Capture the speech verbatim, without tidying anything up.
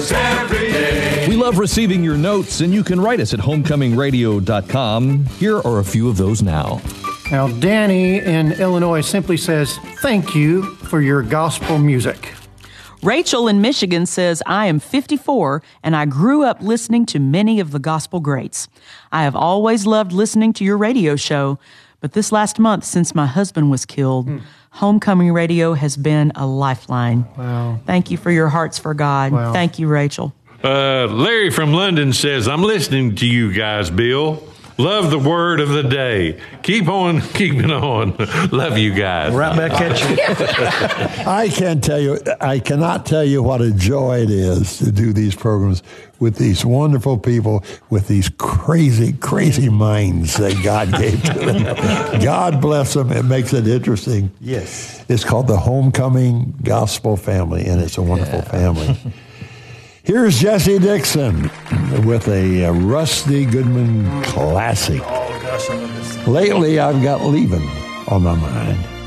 Every day. We love receiving your notes, and you can write us at homecoming radio dot com. Here are a few of those now. Now, Danny in Illinois simply says, thank you for your gospel music. Rachel in Michigan says, I am fifty-four, and I grew up listening to many of the gospel greats. I have always loved listening to your radio show, but this last month, since my husband was killed, hmm. Homecoming Radio has been a lifeline. Wow. Thank you for your hearts for God. Wow. Thank you, Rachel. Uh, Larry from London says, I'm listening to you guys, Bill. Love the word of the day. Keep on keeping on. Love you guys. Right back at you. I can't tell you, I cannot tell you what a joy it is to do these programs with these wonderful people, with these crazy, crazy minds that God gave to them. God bless them. It makes it interesting. Yes. It's called the Homecoming Gospel Family, and it's a wonderful yeah. family. Here's Jesse Dixon with a, a Rusty Goodman classic. Oh, gosh, I love this. Lately, I've got Leaving on my mind.